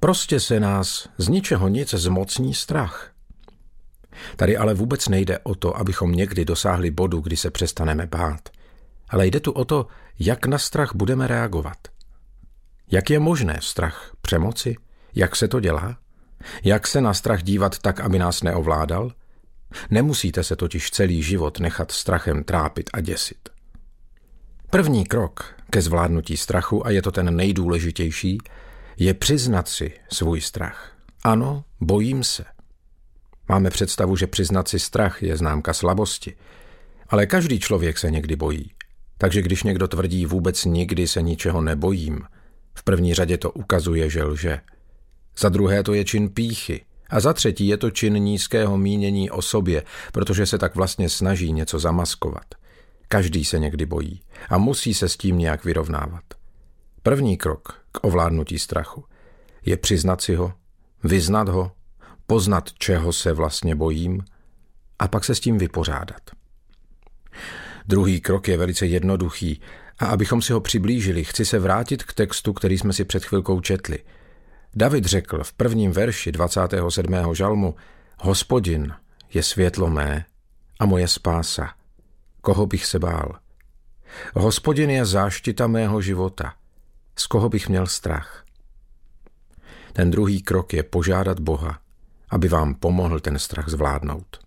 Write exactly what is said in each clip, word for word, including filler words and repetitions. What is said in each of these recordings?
Prostě se nás z ničeho nic zmocní strach. Tady ale vůbec nejde o to, abychom někdy dosáhli bodu, kdy se přestaneme bát. Ale jde tu o to, jak na strach budeme reagovat. Jak je možné strach přemoci? Jak se to dělá? Jak se na strach dívat tak, aby nás neovládal? Nemusíte se totiž celý život nechat strachem trápit a děsit. První krok ke zvládnutí strachu, a je to ten nejdůležitější, je přiznat si svůj strach. Ano, bojím se. Máme představu, že přiznat si strach je známka slabosti, ale každý člověk se někdy bojí. Takže když někdo tvrdí vůbec nikdy se ničeho nebojím, v první řadě to ukazuje, že lže. Za druhé to je čin pýchy a za třetí je to čin nízkého mínění o sobě, protože se tak vlastně snaží něco zamaskovat. Každý se někdy bojí a musí se s tím nějak vyrovnávat. První krok k ovládnutí strachu je přiznat si ho, vyznat ho, poznat, čeho se vlastně bojím a pak se s tím vypořádat. Druhý krok je velice jednoduchý a abychom si ho přiblížili, chci se vrátit k textu, který jsme si před chvilkou četli. David řekl v prvním verši dvacátého sedmého žalmu: Hospodin je světlo mé a moje spása. Koho bych se bál? Hospodin je záštita mého života. Z koho bych měl strach? Ten druhý krok je požádat Boha, aby vám pomohl ten strach zvládnout.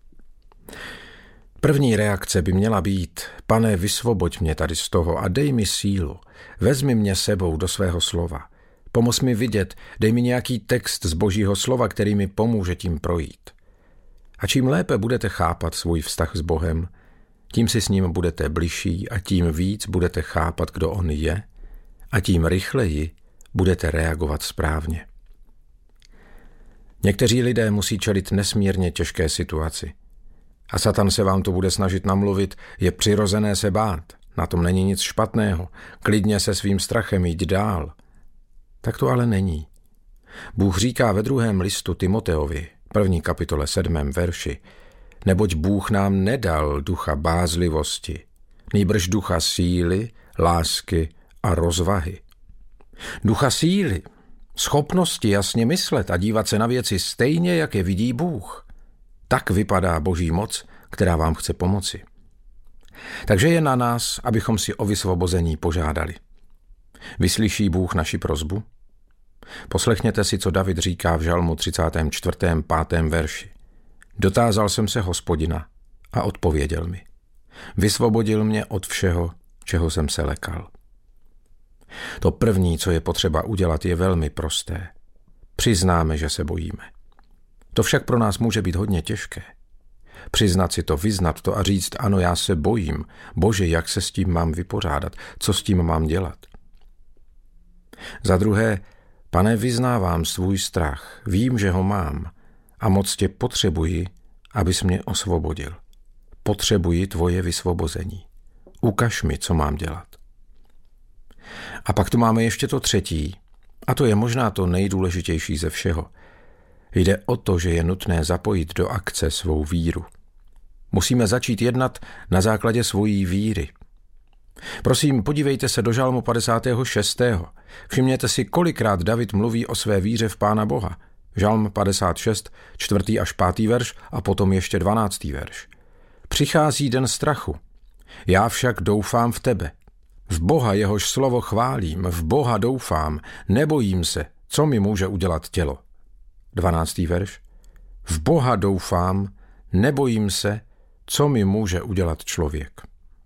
První reakce by měla být: Pane, vysvoboď mě tady z toho a dej mi sílu. Vezmi mě sebou do svého slova. Pomoz mi vidět, dej mi nějaký text z Božího slova, který mi pomůže tím projít. A čím lépe budete chápat svůj vztah s Bohem, tím si s ním budete bližší a tím víc budete chápat, kdo on je, a tím rychleji budete reagovat správně. Někteří lidé musí čelit nesmírně těžké situaci. A Satan se vám to bude snažit namluvit: je přirozené se bát, na tom není nic špatného, klidně se svým strachem jít dál. Tak to ale není. Bůh říká ve druhém listu Timoteovi, první kapitole sedmém verši: neboť Bůh nám nedal ducha bázlivosti, nýbrž ducha síly, lásky a rozvahy. Ducha síly, schopnosti jasně myslet a dívat se na věci stejně, jak je vidí Bůh. Tak vypadá Boží moc, která vám chce pomoci. Takže je na nás, abychom si o vysvobození požádali. Vyslyší Bůh naši prosbu? Poslechněte si, co David říká v žalmu třicátém čtvrtém pátém verši. Dotázal jsem se Hospodina a odpověděl mi. Vysvobodil mě od všeho, čeho jsem se lekal. To první, co je potřeba udělat, je velmi prosté. Přiznáme, že se bojíme. To však pro nás může být hodně těžké. Přiznat si to, vyznat to a říct: ano, já se bojím. Bože, jak se s tím mám vypořádat? Co s tím mám dělat? Za druhé: Pane, vyznávám svůj strach, vím, že ho mám a moc tě potřebuji, abys mě osvobodil. Potřebuji tvoje vysvobození. Ukaž mi, co mám dělat. A pak tu máme ještě to třetí, a to je možná to nejdůležitější ze všeho. Jde o to, že je nutné zapojit do akce svou víru. Musíme začít jednat na základě svojí víry. Prosím, podívejte se do žalmu padesátého šestého Všimněte si, kolikrát David mluví o své víře v Pána Boha. Žalm padesát šest, čtvrtý až pátý verš a potom ještě dvanáctý verš. Přichází den strachu. Já však doufám v tebe. V Boha, jehož slovo chválím, v Boha doufám, nebojím se, co mi může udělat tělo. dvanáctý verš. V Boha doufám, nebojím se, co mi může udělat člověk.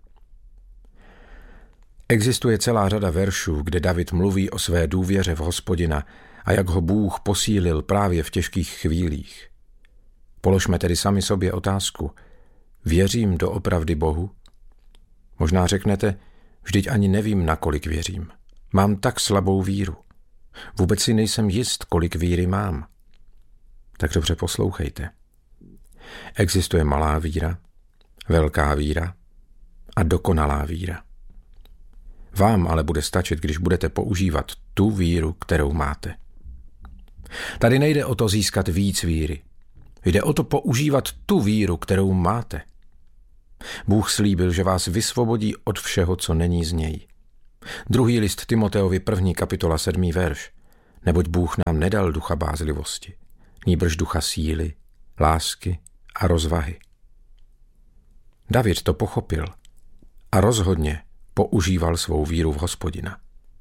Existuje celá řada veršů, kde David mluví o své důvěře v Hospodina a jak ho Bůh posílil právě v těžkých chvílích. Položme tedy sami sobě otázku: věřím doopravdy Bohu? Možná řeknete: vždyť ani nevím, nakolik věřím. Mám tak slabou víru. Vůbec si nejsem jist, kolik víry mám. Tak dobře poslouchejte. Existuje malá víra, velká víra a dokonalá víra. Vám ale bude stačit, když budete používat tu víru, kterou máte. Tady nejde o to získat víc víry. Jde o to používat tu víru, kterou máte. Bůh slíbil, že vás vysvobodí od všeho, co není z něj. Druhý list Timoteovi, první kapitola, sedmý verš. neboť Bůh nám nedal ducha bázlivosti, nýbrž ducha síly, lásky a rozvahy. David to pochopil a rozhodně používal svou víru v Hospodina.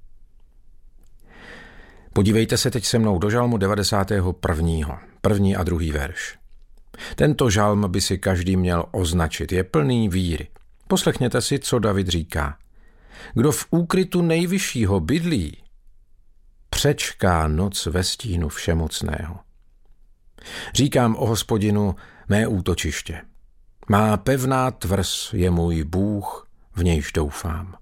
Podívejte se teď se mnou do žalmu devadesátého prvního, první a druhý verš. Tento žalm by si každý měl označit, je plný víry. Poslechněte si, co David říká. Kdo v úkrytu nejvyššího bydlí, přečká noc ve stínu všemocného. Říkám o Hospodinu mé útočiště. Má pevná tvrz je můj Bůh, v nějž doufám.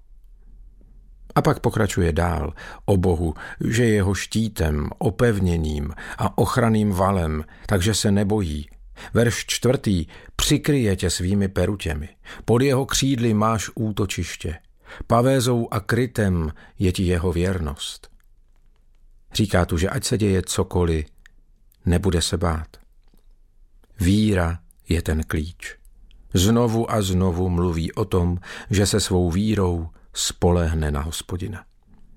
A pak pokračuje dál o Bohu, že je jeho štítem, opevněním a ochranným valem, takže se nebojí. Verš čtvrtý, přikryje tě svými perutěmi, pod jeho křídly máš útočiště, pavézou a krytem je ti jeho věrnost. Říká tu, že ať se děje cokoliv, nebude se bát. Víra je ten klíč. Znovu a znovu mluví o tom, že se svou vírou spolehne na Hospodina.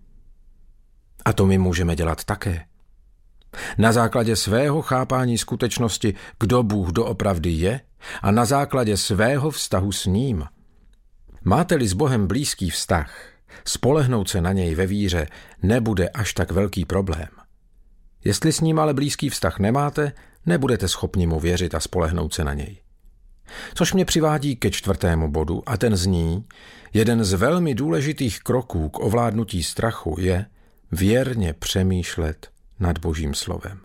A to my můžeme dělat také. Na základě svého chápání skutečnosti, kdo Bůh doopravdy je, a na základě svého vztahu s ním. Máte-li s Bohem blízký vztah, spolehnout se na něj ve víře nebude až tak velký problém. Jestli s ním ale blízký vztah nemáte, nebudete schopni mu věřit a spolehnout se na něj. Což mě přivádí ke čtvrtému bodu a ten zní, jeden z velmi důležitých kroků k ovládnutí strachu je věrně přemýšlet nad Božím slovem.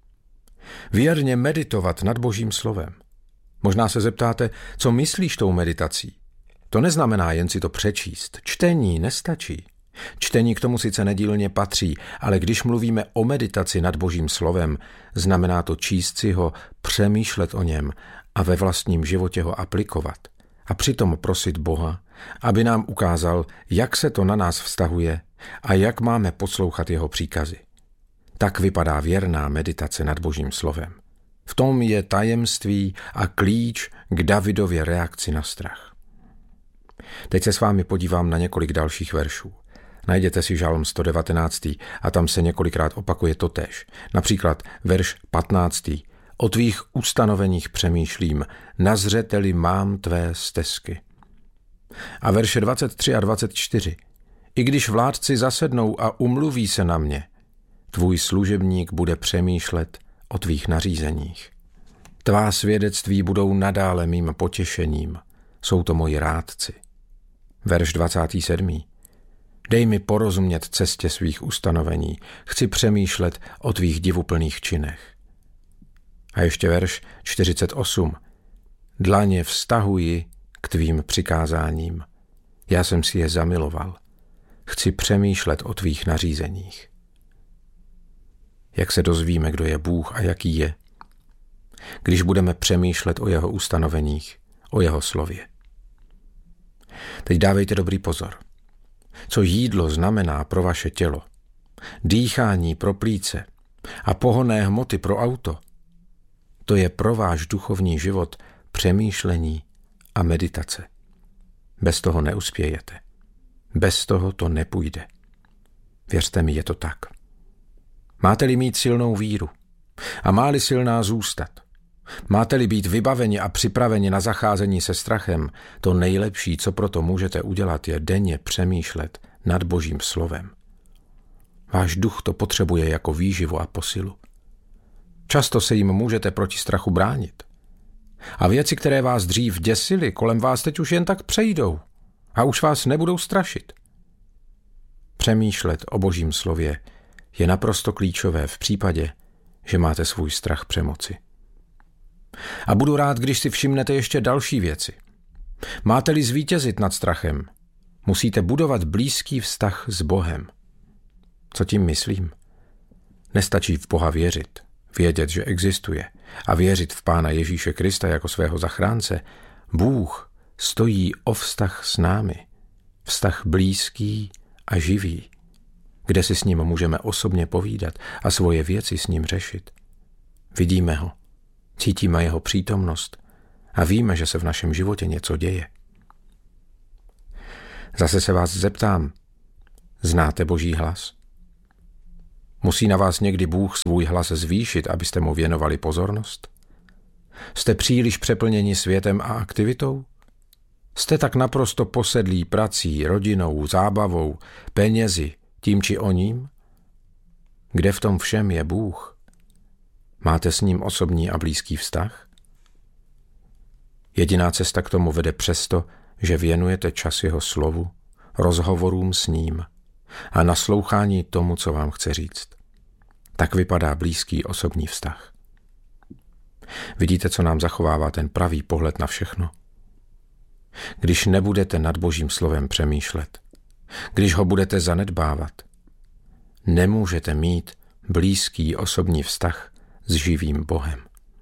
Věrně meditovat nad Božím slovem. Možná se zeptáte, co myslíš tou meditací? To neznamená jen si to přečíst. Čtení nestačí. Čtení k tomu sice nedílně patří, ale když mluvíme o meditaci nad Božím slovem, znamená to číst si ho, přemýšlet o něm a ve vlastním životě ho aplikovat. A přitom prosit Boha, aby nám ukázal, jak se to na nás vztahuje a jak máme poslouchat jeho příkazy. Tak vypadá věrná meditace nad Božím slovem. V tom je tajemství a klíč k Davidově reakci na strach. Teď se s vámi podívám na několik dalších veršů. Najděte si žalm sto devatenáct a tam se několikrát opakuje totéž. Například verš patnáct. O tvých ustanoveních přemýšlím, na zřeteli mám tvé stezky. A verše dvacet tři a dvacet čtyři. I když vládci zasednou a umluví se na mě, tvůj služebník bude přemýšlet o tvých nařízeních. Tvá svědectví budou nadále mým potěšením, jsou to moji rádci. Verš dvacátý sedmý. Dej mi porozumět cestě svých ustanovení, chci přemýšlet o tvých divuplných činech. A ještě verš čtyřicet osm. Dlaně vztahuji k tvým přikázáním. Já jsem si je zamiloval. Chci přemýšlet o tvých nařízeních. Jak se dozvíme, kdo je Bůh a jaký je? Když budeme přemýšlet o jeho ustanoveních, o jeho slově. Teď dávejte dobrý pozor. Co jídlo znamená pro vaše tělo, dýchání pro plíce a pohonné hmoty pro auto, to je pro váš duchovní život přemýšlení a meditace. Bez toho neuspějete. Bez toho to nepůjde. Věřte mi, je to tak. Máte-li mít silnou víru a má-li silná zůstat, máte-li být vybaveni a připraveni na zacházení se strachem, to nejlepší, co proto můžete udělat, je denně přemýšlet nad Božím slovem. Váš duch to potřebuje jako výživu a posilu. Často se jim můžete proti strachu bránit. A věci, které vás dřív děsily, kolem vás teď už jen tak přejdou a už vás nebudou strašit. Přemýšlet o Božím slově je naprosto klíčové v případě, že máte svůj strach přemoci. A budu rád, když si všimnete ještě další věci. Máte-li zvítězit nad strachem, musíte budovat blízký vztah s Bohem. Co tím myslím? Nestačí v Boha věřit, vědět, že existuje a věřit v Pána Ježíše Krista jako svého zachránce. Bůh stojí o vztah s námi. Vztah blízký a živý, kde si s ním můžeme osobně povídat a svoje věci s ním řešit. Vidíme ho, cítíme jeho přítomnost a víme, že se v našem životě něco děje. Zase se vás zeptám, znáte Boží hlas? Musí na vás někdy Bůh svůj hlas zvýšit, abyste mu věnovali pozornost? Jste příliš přeplněni světem a aktivitou? Jste tak naprosto posedlí prací, rodinou, zábavou, penězi, tím či oním? Kde v tom všem je Bůh? Máte s ním osobní a blízký vztah? Jediná cesta k tomu vede přesto, že věnujete čas jeho slovu, rozhovorům s ním a naslouchání tomu, co vám chce říct. Tak vypadá blízký osobní vztah. Vidíte, co nám zachovává ten pravý pohled na všechno? Když nebudete nad Božím slovem přemýšlet, když ho budete zanedbávat, nemůžete mít blízký osobní vztah s živým Bohem.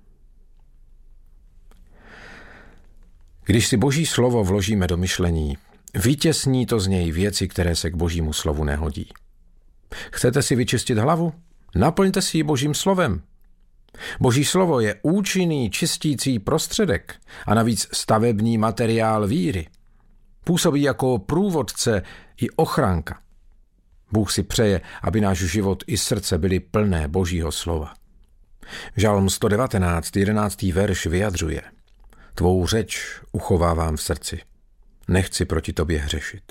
Když si Boží slovo vložíme do myšlení, vytěsní to z něj věci, které se k Božímu slovu nehodí. Chcete si vyčistit hlavu? Naplňte si ji Božím slovem. Boží slovo je účinný čistící prostředek a navíc stavební materiál víry. Působí jako průvodce i ochránka. Bůh si přeje, aby náš život i srdce byly plné Božího slova. Žalm sto devatenáct, jedenáctý verš vyjadřuje: Tvou řeč uchovávám v srdci, nechci proti tobě hřešit.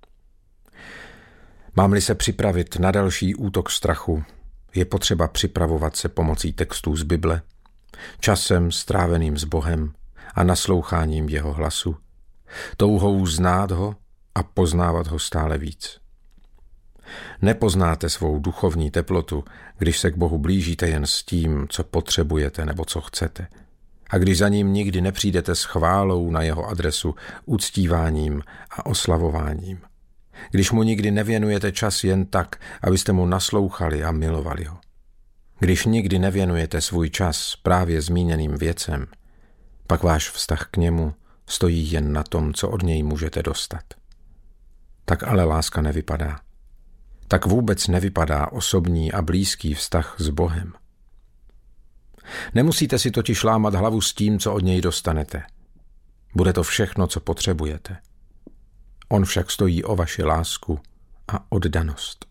Mám-li se připravit na další útok strachu, je potřeba připravovat se pomocí textů z Bible, časem stráveným s Bohem a nasloucháním jeho hlasu, touhou znát ho a poznávat ho stále víc. Nepoznáte svou duchovní teplotu, když se k Bohu blížíte jen s tím, co potřebujete nebo co chcete. A když za ním nikdy nepřijdete s chválou na jeho adresu, uctíváním a oslavováním. Když mu nikdy nevěnujete čas jen tak, abyste mu naslouchali a milovali ho. Když nikdy nevěnujete svůj čas právě zmíněným věcem, pak váš vztah k němu stojí jen na tom, co od něj můžete dostat. Tak ale láska nevypadá. Tak vůbec nevypadá osobní a blízký vztah s Bohem. Nemusíte si totiž lámat hlavu s tím, co od něj dostanete. Bude to všechno, co potřebujete. On však stojí o vaši lásku a oddanost.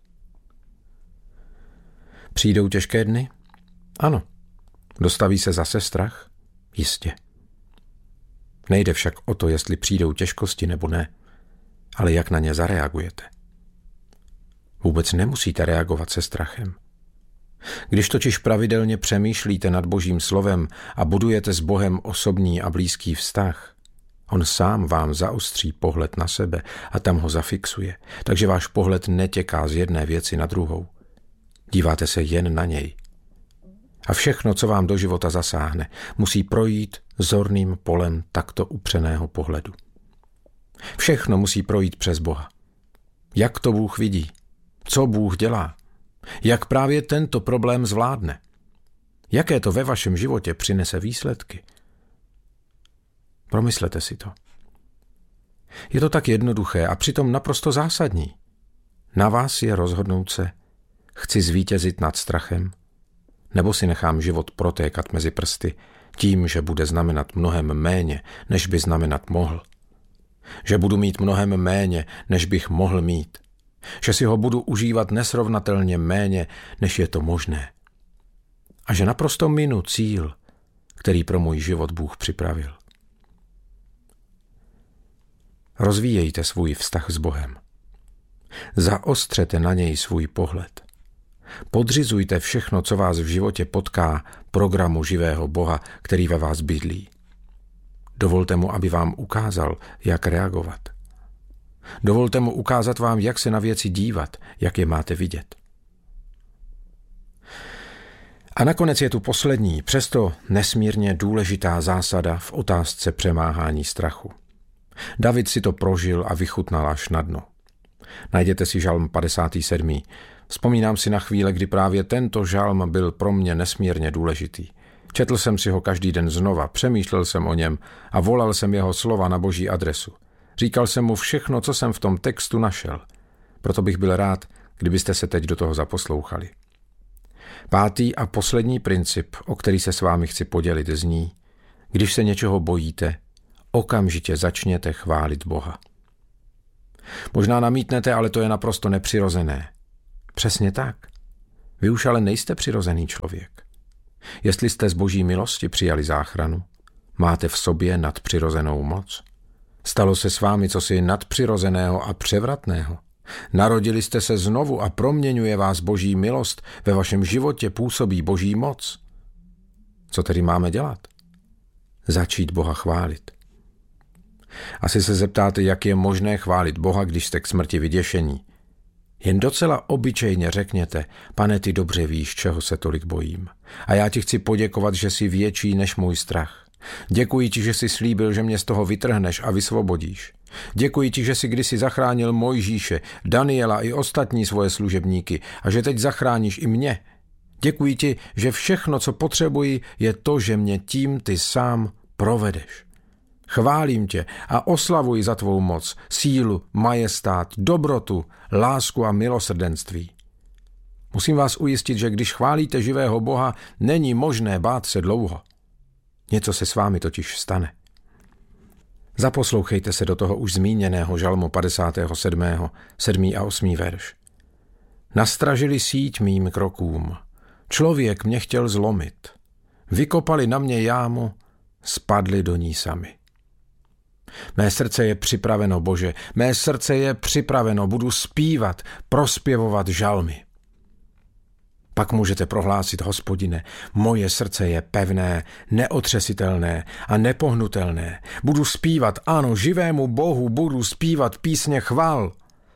Přijdou těžké dny? Ano. Dostaví se zase strach? Jistě. Nejde však o to, jestli přijdou těžkosti nebo ne, ale jak na ně zareagujete. Vůbec nemusíte reagovat se strachem. Když totiž pravidelně přemýšlíte nad Božím slovem a budujete s Bohem osobní a blízký vztah, on sám vám zaostří pohled na sebe a tam ho zafixuje, takže váš pohled netěká z jedné věci na druhou. Díváte se jen na něj. A všechno, co vám do života zasáhne, musí projít zorným polem takto upřeného pohledu. Všechno musí projít přes Boha. Jak to Bůh vidí? Co Bůh dělá? Jak právě tento problém zvládne? Jaké to ve vašem životě přinese výsledky? Promyslete si to. Je to tak jednoduché a přitom naprosto zásadní. Na vás je rozhodnout se, chci zvítězit nad strachem, nebo si nechám život protékat mezi prsty tím, že bude znamenat mnohem méně, než by znamenat mohl. Že budu mít mnohem méně, než bych mohl mít. Že si ho budu užívat nesrovnatelně méně, než je to možné. A že naprosto minu cíl, který pro můj život Bůh připravil. Rozvíjejte svůj vztah s Bohem. Zaostřete na něj svůj pohled. Podřizujte všechno, co vás v životě potká, programu živého Boha, který ve vás bydlí. Dovolte mu, aby vám ukázal, jak reagovat. Dovolte mu ukázat vám, jak se na věci dívat, jak je máte vidět. A nakonec je tu poslední, přesto nesmírně důležitá zásada v otázce přemáhání strachu. David si to prožil a vychutnal až na dno. Najděte si žalm padesátý sedmý Vzpomínám si na chvíle, kdy právě tento žalm byl pro mě nesmírně důležitý. Četl jsem si ho každý den znova, přemýšlel jsem o něm a volal jsem jeho slova na Boží adresu. Říkal jsem mu všechno, co jsem v tom textu našel. Proto bych byl rád, kdybyste se teď do toho zaposlouchali. Pátý a poslední princip, o který se s vámi chci podělit, zní: když se něčeho bojíte, okamžitě začněte chválit Boha. Možná namítnete, ale to je naprosto nepřirozené. Přesně tak. Vy už ale nejste přirozený člověk. Jestli jste z boží milosti přijali záchranu, máte v sobě nadpřirozenou moc. Stalo se s vámi cosi nadpřirozeného a převratného. Narodili jste se znovu a proměňuje vás boží milost, ve vašem životě působí boží moc. Co tedy máme dělat? Začít Boha chválit. Asi se zeptáte, jak je možné chválit Boha, když jste k smrti vyděšení. Jen docela obyčejně řekněte, Pane, ty dobře víš, čeho se tolik bojím. A já ti chci poděkovat, že jsi větší než můj strach. Děkuji ti, že jsi slíbil, že mě z toho vytrhneš a vysvobodíš. Děkuji ti, že jsi kdysi zachránil Mojžíše, Daniela i ostatní svoje služebníky a že teď zachráníš i mě. Děkuji ti, že všechno, co potřebuji, je to, že mě tím ty sám provedeš. Chválím tě a oslavuji za tvou moc, sílu, majestát, dobrotu, lásku a milosrdenství. Musím vás ujistit, že když chválíte živého Boha, není možné bát se dlouho. Něco se s vámi totiž stane. Zaposlouchejte se do toho už zmíněného žalmu padesátého sedmého, sedmý a osmý verš. Nastražili síť mým krokům. Člověk mě chtěl zlomit. Vykopali na mě jámu, spadli do ní sami. Mé srdce je připraveno, Bože, mé srdce je připraveno, budu zpívat, prospěvovat žalmy. Pak můžete prohlásit, Hospodine, moje srdce je pevné, neotřesitelné a nepohnutelné. Budu zpívat, ano, živému Bohu budu zpívat písně chval.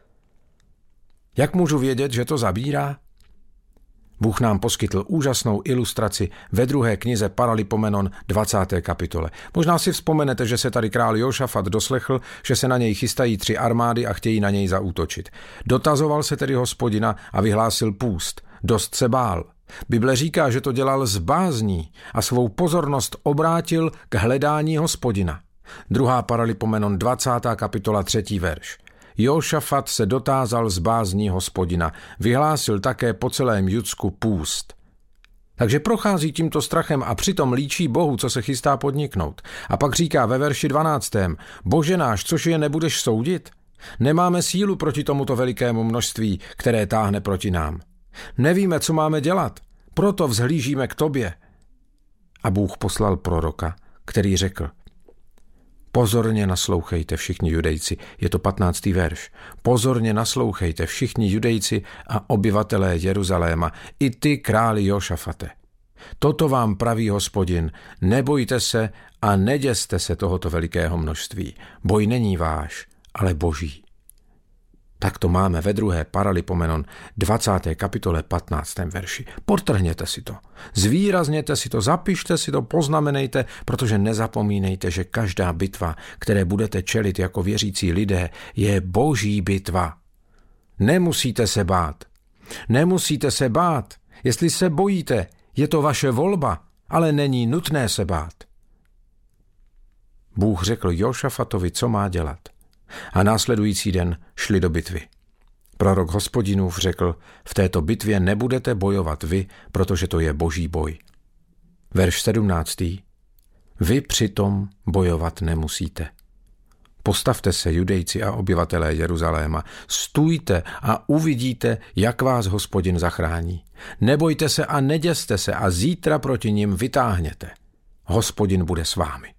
Jak můžu vědět, že to zabírá? Bůh nám poskytl úžasnou ilustraci ve druhé knize Paralipomenon dvacáté kapitole. Možná si vzpomenete, že se tady král Jošafat doslechl, že se na něj chystají tři armády a chtějí na něj zaútočit. Dotazoval se tedy Hospodina a vyhlásil půst. Dost se bál. Bible říká, že to dělal z bázní a svou pozornost obrátil k hledání Hospodina. Druhá Paralipomenon dvacátá kapitola třetí verš. Jošafat se dotázal z bázní Hospodina, vyhlásil také po celém Judsku půst. Takže prochází tímto strachem a přitom líčí Bohu, co se chystá podniknout. A pak říká ve verši dvanáctém. Bože náš, což je nebudeš soudit? Nemáme sílu proti tomuto velikému množství, které táhne proti nám. Nevíme, co máme dělat, proto vzhlížíme k tobě. A Bůh poslal proroka, který řekl, pozorně naslouchejte všichni Judejci, je to patnáctý verš, pozorně naslouchejte všichni Judejci a obyvatelé Jeruzaléma, i ty králi Jošafate. Toto vám praví Hospodin, nebojte se a neděste se tohoto velikého množství. Boj není váš, ale boží. Tak to máme ve druhé Paralipomenon dvacáté kapitole patnáctém verši. Podtrhněte si to, zvýrazněte si to, zapište si to, poznamenejte, protože nezapomínejte, že každá bitva, které budete čelit jako věřící lidé, je boží bitva. Nemusíte se bát. Nemusíte se bát. Jestli se bojíte, je to vaše volba, ale není nutné se bát. Bůh řekl Jošafatovi, co má dělat. A následující den šli do bitvy. Prorok Hospodinův řekl, v této bitvě nebudete bojovat vy, protože to je boží boj. Verš sedmnáctý. Vy přitom bojovat nemusíte. Postavte se, Judejci a obyvatelé Jeruzaléma, stůjte a uvidíte, jak vás Hospodin zachrání. Nebojte se a neděste se a zítra proti nim vytáhněte. Hospodin bude s vámi.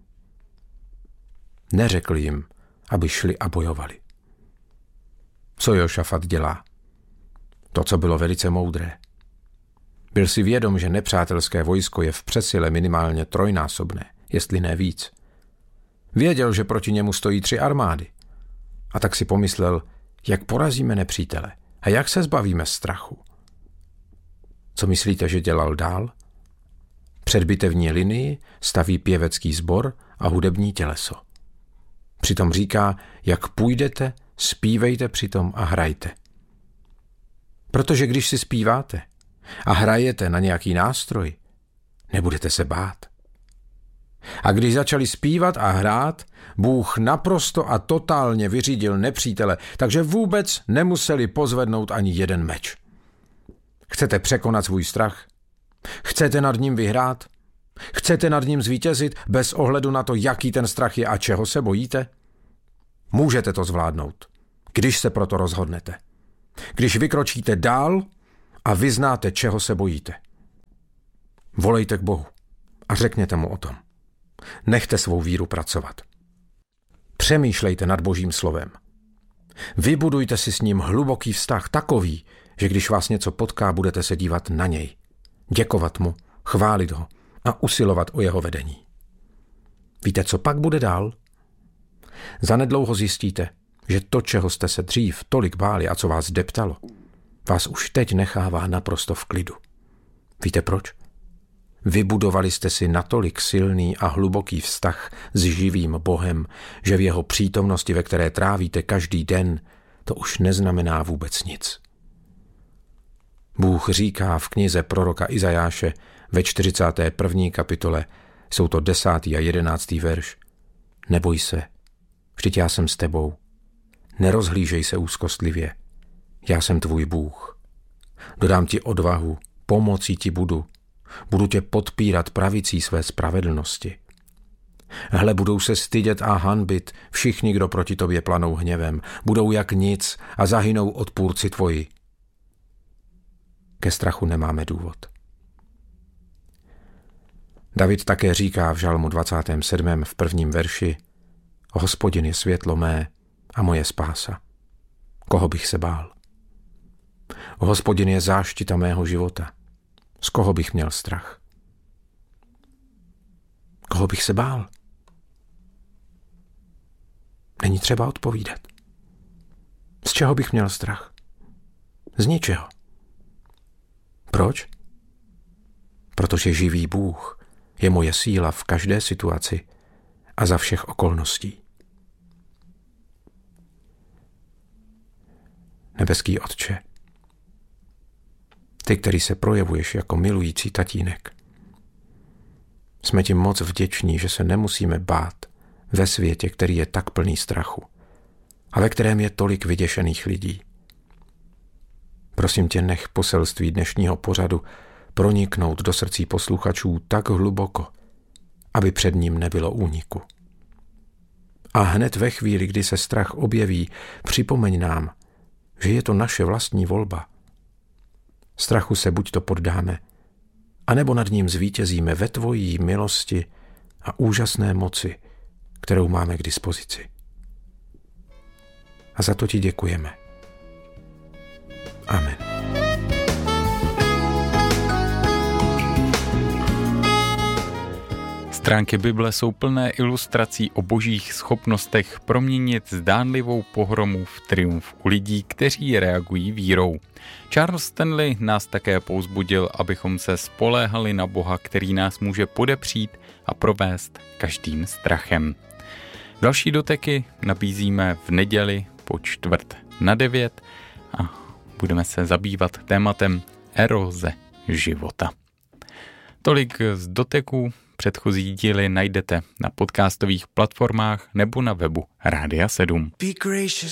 Neřekl jim, aby šli a bojovali. Co Jošafat dělá? To, co bylo velice moudré. Byl si vědom, že nepřátelské vojsko je v přesile minimálně trojnásobné, jestli ne víc. Věděl, že proti němu stojí tři armády. A tak si pomyslel, jak porazíme nepřítele a jak se zbavíme strachu. Co myslíte, že dělal dál? Před bitevní linii staví pěvecký sbor a hudební těleso. Přitom říká, jak půjdete, zpívejte přitom a hrajte. Protože když si zpíváte a hrajete na nějaký nástroj, nebudete se bát. A když začali zpívat a hrát, Bůh naprosto a totálně vyřídil nepřítele, takže vůbec nemuseli pozvednout ani jeden meč. Chcete překonat svůj strach? Chcete nad ním vyhrát? Chcete nad ním zvítězit bez ohledu na to, jaký ten strach je a čeho se bojíte? Můžete to zvládnout, když se proto rozhodnete. Když vykročíte dál a vyznáte, čeho se bojíte. Volejte k Bohu a řekněte mu o tom. Nechte svou víru pracovat. Přemýšlejte nad Božím slovem. Vybudujte si s ním hluboký vztah takový, že když vás něco potká, budete se dívat na něj, děkovat mu, chválit ho a usilovat o jeho vedení. Víte, co pak bude dál? Zanedlouho zjistíte, že to, čeho jste se dřív tolik báli a co vás deptalo, vás už teď nechává naprosto v klidu. Víte proč? Vybudovali jste si natolik silný a hluboký vztah s živým Bohem, že v jeho přítomnosti, ve které trávíte každý den, to už neznamená vůbec nic. Bůh říká v knize proroka Izajáše ve čtyřicáté první kapitole, jsou to desátý a jedenáctý verš. Neboj se, vždyť já jsem s tebou. Nerozhlížej se úzkostlivě. Já jsem tvůj Bůh. Dodám ti odvahu, pomocí ti budu. Budu tě podpírat pravicí své spravedlnosti. Hle, budou se stydět a hanbit všichni, kdo proti tobě planou hněvem. Budou jak nic a zahynou odpůrci tvoji. Ke strachu nemáme důvod. David také říká v žalmu dvacátém sedmém v prvním verši: Hospodin je světlo mé a moje spása. Koho bych se bál? Hospodin je záštita mého života. Z koho bych měl strach? Koho bych se bál? Není třeba odpovídat. Z čeho bych měl strach? Z ničeho. Proč? Protože živý Bůh je moje síla v každé situaci a za všech okolností. Nebeský Otče, ty, který se projevuješ jako milující tatínek, jsme ti moc vděční, že se nemusíme bát ve světě, který je tak plný strachu a ve kterém je tolik vyděšených lidí. Prosím tě, nech poselství dnešního pořadu proniknout do srdcí posluchačů tak hluboko, aby před ním nebylo úniku. A hned ve chvíli, kdy se strach objeví, připomeň nám, že je to naše vlastní volba. Strachu se buď to poddáme, anebo nad ním zvítězíme ve tvojí milosti a úžasné moci, kterou máme k dispozici. A za to ti děkujeme. Amen. Stránky Bible jsou plné ilustrací o božích schopnostech proměnit zdánlivou pohromu v triumf u lidí, kteří reagují vírou. Charles Stanley nás také povzbudil, abychom se spoléhali na Boha, který nás může podepřít a provést každým strachem. Další doteky nabízíme v neděli po čtvrt na devět a budeme se zabývat tématem eroze života. Tolik z doteků. Předchozí díly najdete na podcastových platformách nebo na webu Rádia sedm.